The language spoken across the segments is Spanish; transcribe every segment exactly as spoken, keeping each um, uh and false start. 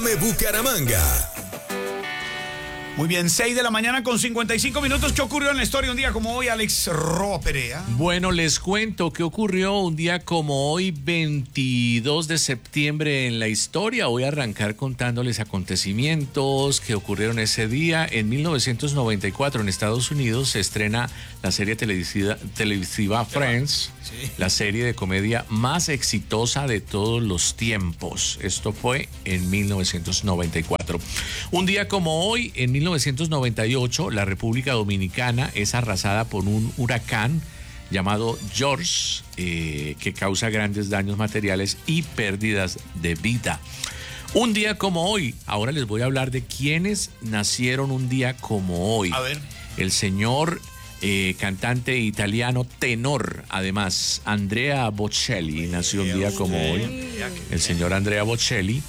Bucaramanga. Muy bien, seis de la mañana con cincuenta y cinco minutos. ¿Qué ocurrió en la historia un día como hoy, Alex Roa Perea? Bueno, les cuento qué ocurrió un día como hoy, veintidós de septiembre en la historia. Voy a arrancar contándoles acontecimientos que ocurrieron ese día. En mil novecientos noventa y cuatro en Estados Unidos se estrena la serie televisiva, televisiva Friends, sí, la serie de comedia más exitosa de todos los tiempos. Esto fue en mil novecientos noventa y cuatro. Un día como hoy, en mil novecientos noventa y ocho, la República Dominicana es arrasada por un huracán llamado George, eh, que causa grandes daños materiales y pérdidas de vida. Un día como hoy, ahora les voy a hablar de quienes nacieron un día como hoy. A ver. El señor eh, cantante italiano tenor, además, Andrea Bocelli, nació un día como hoy. El señor Andrea Bocelli.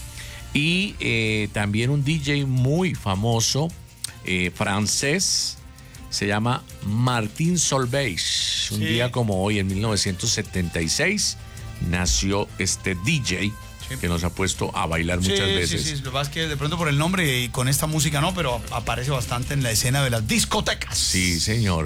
Y eh, también un D J muy famoso, eh, francés, se llama Martin Solveig. Un sí. día como hoy, en mil novecientos setenta y seis, nació este D J sí. que nos ha puesto a bailar muchas sí, veces. Sí, sí, lo que pasa es que de pronto por el nombre y con esta música no, pero aparece bastante en la escena de las discotecas. Sí, señor.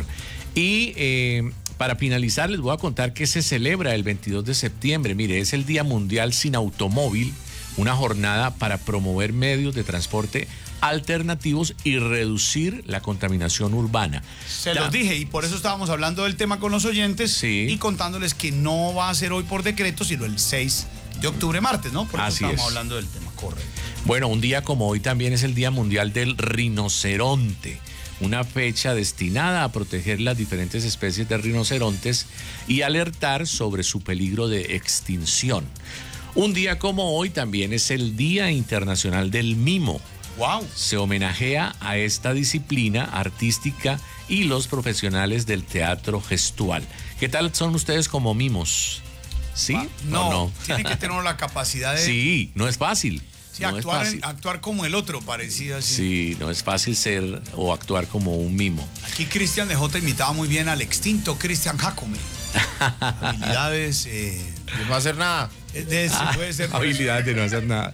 Y eh, para finalizar, les voy a contar que se celebra el veintidós de septiembre. Mire, es el Día Mundial Sin Automóvil, una jornada para promover medios de transporte alternativos y reducir la contaminación urbana. Se los dije y por eso estábamos hablando del tema con los oyentes sí. y contándoles que no va a ser hoy por decreto, sino el seis de octubre, martes, ¿no? Por eso Así estamos es. hablando del tema, correcto. Bueno, un día como hoy también es el Día Mundial del Rinoceronte, una fecha destinada a proteger las diferentes especies de rinocerontes y alertar sobre su peligro de extinción. Un día como hoy también es el Día Internacional del Mimo. Wow. Se homenajea a esta disciplina artística y los profesionales del teatro gestual. ¿Qué tal son ustedes como mimos? ¿Sí? Ah, no, ¿O no? Tiene que tener la capacidad de... Sí, no es fácil. Sí, no actuar, es fácil. En, actuar como el otro, parecía así. Sí, no es fácil ser o actuar como un mimo. Aquí Cristian de J imitaba muy bien al extinto Cristian Jacome. Habilidades... Eh, de no hacer nada. De eso, puede ser. Habilidades de no hacer nada.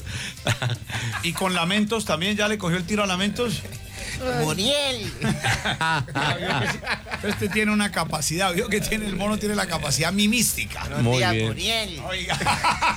Y con Lamentos también, ¿ya le cogió el tiro a Lamentos? Muriel. Este tiene una capacidad, vio que tiene el mono, tiene la capacidad mimística. Muy Tía bien. Muriel. Oiga.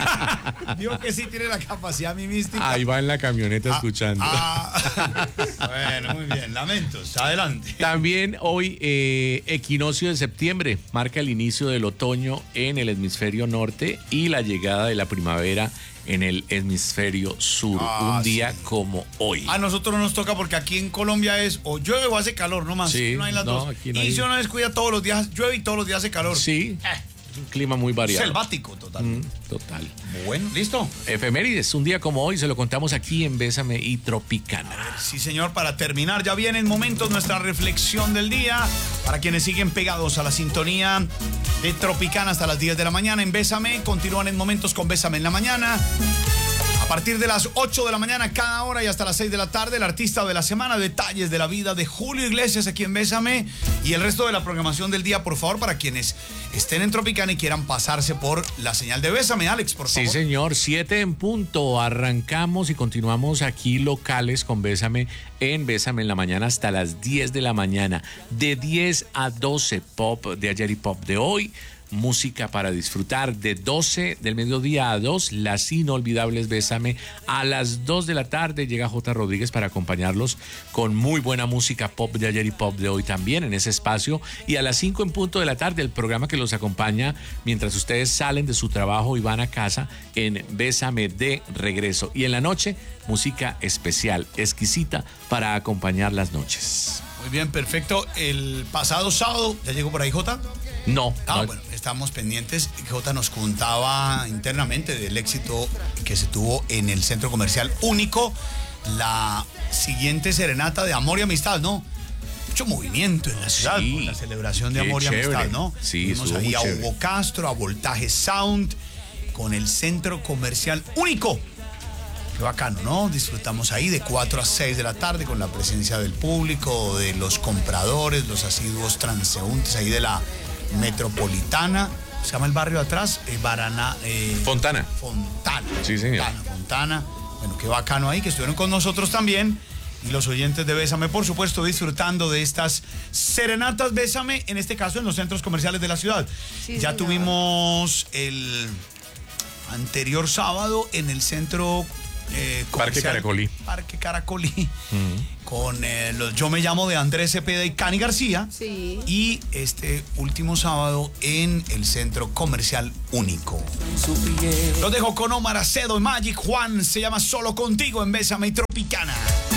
Vio que sí tiene la capacidad mimística. Ahí va en la camioneta Ah, escuchando. ah. Bueno, muy bien, Lamentos, adelante. También hoy, eh, equinoccio de septiembre, marca el inicio del otoño en el hemisferio norte y la llegada de la primavera en el hemisferio sur, Ah, un día sí. como hoy. A nosotros no nos toca porque aquí en Colombia es o llueve o hace calor, no más. Sí, no hay las no, dos. aquí no y hay- si uno descuida todos los días, llueve y todos los días hace calor. Sí, Eh, es un clima muy variado. selvático, total. Mm, total. Bueno, listo. Efemérides, un día como hoy, se lo contamos aquí en Bésame y Tropicana. Sí, señor, para terminar, ya vienen momentos nuestra reflexión del día. Para quienes siguen pegados a la sintonía de Tropicana hasta las diez de la mañana en Bésame, continúan en momentos con Bésame en la mañana. A partir de las ocho de la mañana cada hora y hasta las seis de la tarde, el artista de la semana, detalles de la vida de Julio Iglesias aquí en Bésame y el resto de la programación del día, por favor, para quienes estén en Tropicana y quieran pasarse por la señal de Bésame. Alex, por favor. Sí, señor, siete en punto. Arrancamos y continuamos aquí locales con Bésame en Bésame en la mañana hasta las diez de la mañana. De diez a doce, pop de ayer y pop de hoy. Música para disfrutar de doce del mediodía a dos, las inolvidables Bésame. A las dos de la tarde llega J. Rodríguez para acompañarlos con muy buena música pop de ayer y pop de hoy también en ese espacio. Y a las cinco en punto de la tarde, el programa que los acompaña mientras ustedes salen de su trabajo y van a casa en Bésame de regreso. Y en la noche, música especial, exquisita para acompañar las noches. Muy bien, perfecto. El pasado sábado, ¿ya llegó por ahí Jota? No. Ah, no. bueno, estamos pendientes. Jota nos contaba internamente del éxito que se tuvo en el centro comercial Único. La siguiente serenata de amor y amistad, ¿no? Mucho movimiento en la ciudad Sí, con la celebración de qué amor y chévere. amistad, ¿no? Sí, Vimos estuvo ahí muy a chévere. Hugo Castro, a Voltaje Sound, con el centro comercial Único. Qué bacano, ¿no? Disfrutamos ahí de cuatro a seis de la tarde con la presencia del público, de los compradores, los asiduos transeúntes ahí de la metropolitana. Se llama el barrio de atrás, eh, Baraná, eh, Fontana. Fontana. Sí, señor. Fontana, Fontana. Bueno, qué bacano ahí, que estuvieron con nosotros también. Y los oyentes de Bésame, por supuesto, disfrutando de estas serenatas Bésame, en este caso en los centros comerciales de la ciudad. Sí, ya señor. tuvimos el anterior sábado en el centro eh, Parque Caracolí. Parque Caracolí, Mm. con eh, los Yo Me Llamo de Andrés Cepeda y Cani García. Sí. Y este último sábado en el centro comercial Único. Los dejo con Omar Acedo y Magic Juan. Se llama Solo Contigo en Bésame y Tropicana.